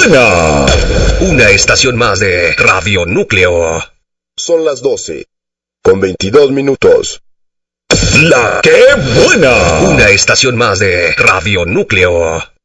buena! Una estación más de Radio Núcleo. Son las 12, con 22 minutos. ¡La qué buena! Una estación más de Radio Núcleo.